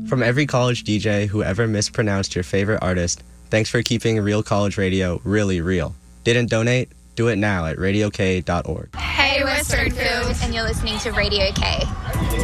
From every college DJ who ever mispronounced your favorite artist, thanks for keeping Real College Radio really real. Didn't donate? Do it now at radiok.org. Hey, we're Sternfield, and you're listening to Radio K.